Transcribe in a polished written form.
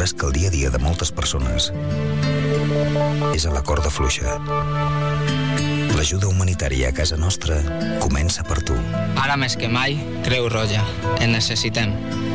descobriràs que el dia a dia de moltes persones és a la corda fluixa. L'ajuda humanitària a casa nostra comença per tu. Ara més que mai, Creu Roja. En necessitem.